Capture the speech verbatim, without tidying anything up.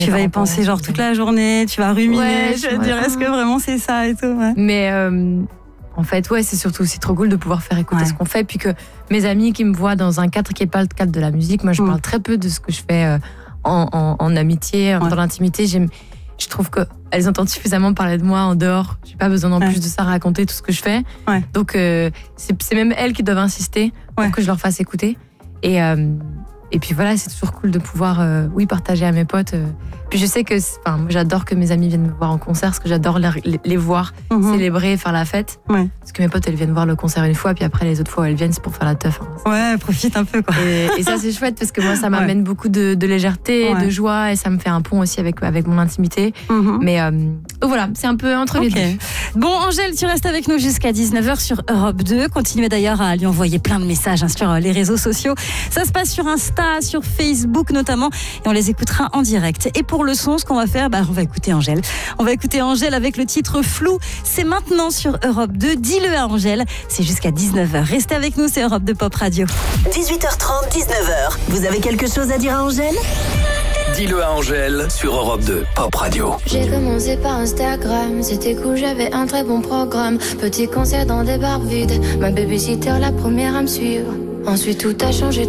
Tu vas y penser genre toute la journée, tu vas ruminer, ouais, tu vas te dire est-ce que vraiment c'est ça et tout. Ouais. Mais euh, en fait, ouais, c'est surtout aussi trop cool de pouvoir faire écouter ouais. ce qu'on fait. Puis que mes amis qui me voient dans un cadre qui n'est pas le cadre de la musique, moi je mmh. parle très peu de ce que je fais euh, en, en, en amitié, ouais. dans l'intimité. J'aime, je trouve qu'elles entendent suffisamment parler de moi en dehors. J'ai pas besoin en ouais. plus de ça raconter tout ce que je fais. Ouais. Donc euh, c'est, c'est même elles qui doivent insister pour ouais. que je leur fasse écouter. Et, euh, et puis voilà, c'est toujours cool de pouvoir euh, oui, partager à mes potes. Euh. Puis je sais que enfin, moi, j'adore que mes amis viennent me voir en concert, parce que j'adore les, les voir, mm-hmm. célébrer, faire la fête. Ouais. Parce que mes potes, elles viennent voir le concert une fois, puis après les autres fois où elles viennent, c'est pour faire la teuf. Hein. Ouais, profite un peu quoi. Et, et ça c'est chouette, parce que moi ça m'amène ouais. beaucoup de, de légèreté, ouais. de joie, et ça me fait un pont aussi avec, avec mon intimité. Mm-hmm. Mais euh, donc voilà, c'est un peu entre okay. les deux. Bon Angèle, tu restes avec nous jusqu'à dix-neuf heures sur Europe deux. Continuez d'ailleurs à lui envoyer plein de messages hein, sur les réseaux sociaux. Ça se passe sur Insta, sur Facebook notamment, et on les écoutera en direct. Et pour le son, ce qu'on va faire, bah, on va écouter Angèle. On va écouter Angèle avec le titre Flou. C'est maintenant sur Europe deux. Dis-le à Angèle. C'est jusqu'à dix-neuf heures. Restez avec nous, c'est Europe deux Pop Radio. dix-huit heures trente, dix-neuf heures. Vous avez quelque chose à dire à Angèle ? Dis-le à Angèle sur Europe deux Pop Radio. J'ai commencé par Instagram, c'était cool, j'avais un très bon programme. Petit concert dans des bars vides, ma babysitter la première à me suivre. Ensuite tout a changé.